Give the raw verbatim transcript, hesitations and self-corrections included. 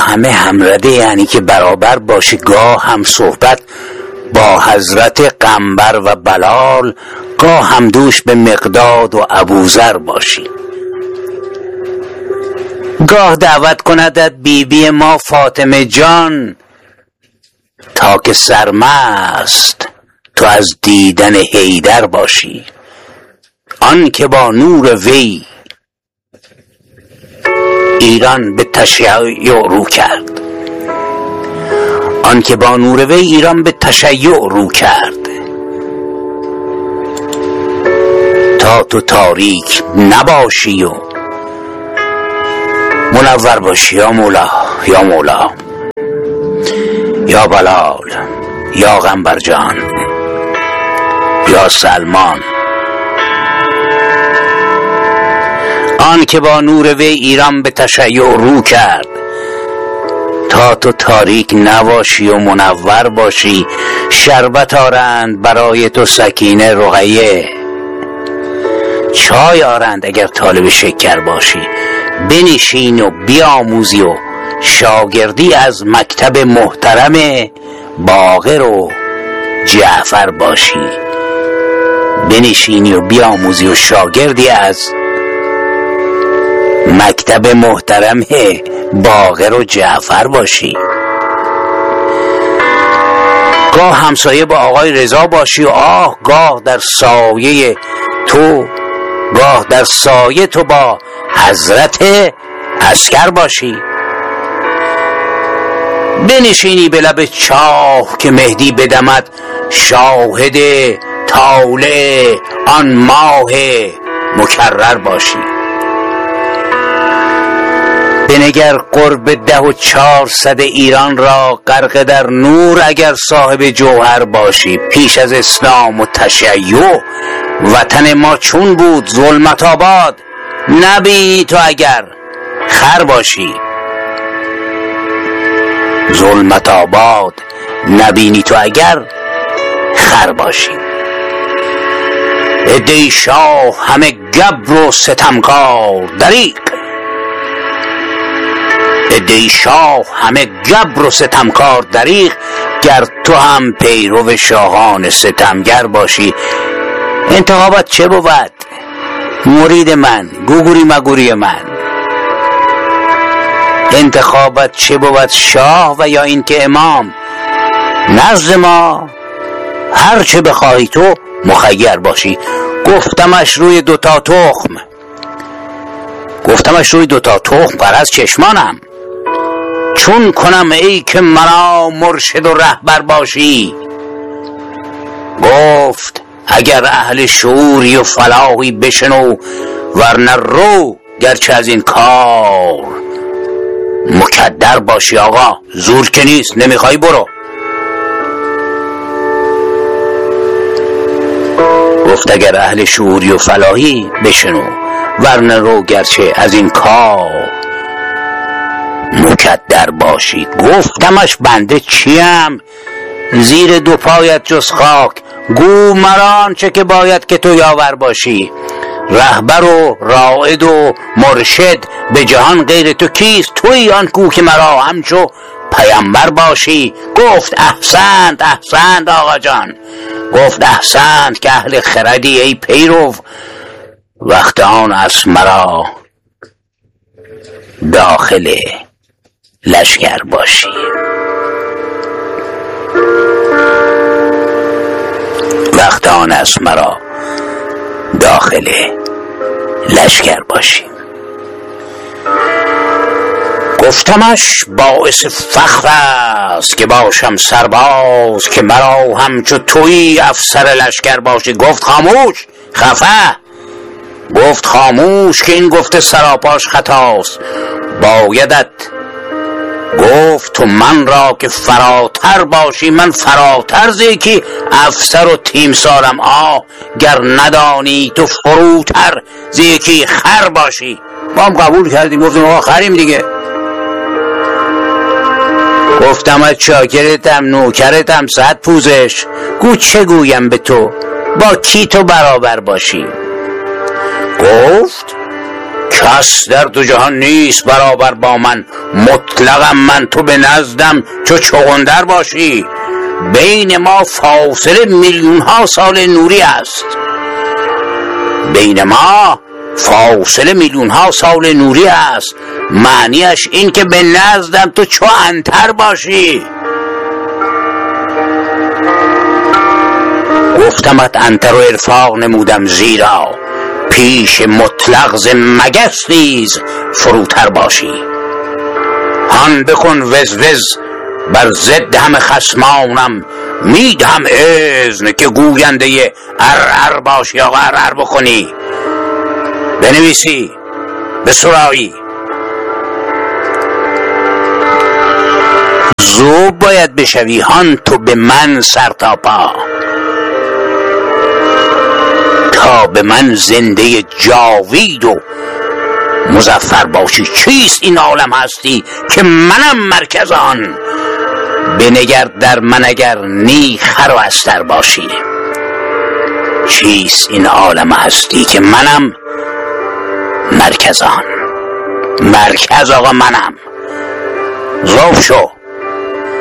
همه همرده، یعنی که برابر باشی، گاه هم صحبت با حضرت قنبر و بلال، گاه هم دوش به مقداد و ابوذر باشی. گاه دعوت کندت بی بی ما فاطمه جان، تا که سرمست تو از دیدن حیدر باشی. آن که با نور وی ایران به تشیع رو کرد، آن که با نور وی ایران به تشیع رو کرد، تا تو تاریک نباشی و منور باشی. یا مولا، یا مولا، یا بلال، یا قنبر جان، یا سلمان. آن که با نور وی ایران به تشیع رو کرد، تا تو تاریک نباشی و منور باشی. شربت آرند برای تو سکینه رقیه، چای آرند اگر طالب شکر باشی. بنشین و بیاموزی و شاگردی از مکتب محترم باقر و جعفر باشی. بنشینی و بیاموزی و شاگردی از مکتب محترم باقر و جعفر باشی. گاه همسایه با آقای رضا باشی و آه گاه در سایه تو گاه در سایه تو با حضرت عسکر باشی. بنشینی به لب چاه که مهدی بدمد، شاهد طالع آن ماه مکرر باشی. بنگر قرب ده و چهارصد ایران را، غرق در نور اگر صاحب جوهر باشی. پیش از اسلام و تشیع وطن ما چون بود ظلمت آباد، نبینی تو اگر خر باشی. ظلمت آباد نبینی تو اگر خر باشی. عده شاه همه گبر و ستمکار دریغ، عده شاه همه گبر و ستمکار دریغ. گر تو هم پیرو شاهان ستمگر باشی. انتخابات چه بود؟ مرید من، گوگوری مگوری من. انتخابات چه بود؟ شاه و یا این که امام؟ نزد ما هر چه بخواهی تو مخیر باشی. گفتمش روی دوتا تخم گفتمش روی دوتا تخم پر از چشمانم. چون کنم ای که مرا مرشد و رهبر باشی. گفت اگر اهل شعوری و فلاحی بشنو، ورنه رو گرچه از این کار مکدر باشی. آقا زور که نیست، نمیخوای برو. گفت اگر اهل شعوری و فلاحی بشنو، ورنه رو گرچه از این کار مکدر باشی. گفتمش بنده چیم زیر دو پایت جز خاک؟ گو مران چه که باید که تو یاور باشی. رهبر و رائد و مرشد به جهان غیر تو کیست؟ تویی آن کو که مرا همچو پیامبر باشی. گفت احسنت احسنت آقا جان، گفت احسنت که اهل خردی ای پیرو. وقت آن است مرا داخل لشکر باشی. وقت آن است مرا داخل لشکر باشی. گفتمش باعث فخر است که باشم سرباز، که مرا همچو تویی افسر لشکر باشی. گفت خاموش، خفه. گفت خاموش که این گفته سراپاش خطاست. بایدت گفت تو من را که فراتر باشی. من فراتر زی که افسر و تیم سالم. آه گر ندانی تو فروتر زی که خر باشی. ما هم قبول کردیم، گفتیم آقا خریم دیگه. گفتم از چاکرتم نوکرتم صد پوزش. گو چه گویم به تو، با کی تو برابر باشی؟ گفت کس در دو جهان نیست برابر با من، مطلقم من تو به نزدم چو چغندر باشی. بین ما فاصله میلیون ها سال نوری است، بین ما فاصله میلیون ها سال نوری است. معنیش این که به نزدم تو چو عنتر باشی. گفتمت عنتر و ارفاق نمودم، زیرا پیش مطلق ز مگس نیز فروتر باشی. هان بکن وز وز بر ضد همه خصمانم، میدهم اذن که گوینده ار ار باشی. آقا ار ار بکنی، بنویسی، بسرایی. زوب باید بشوی، هان تو به من سر تا پا، تا به من زنده جاوید و مظفر باشی. چیست این عالم هستی که منم مرکز آن؟ بنگر در من اگر نی خر و استر باشی. چیست این عالم هستی که منم مرکز آن؟ مرکز آقا منم. ذوب شو.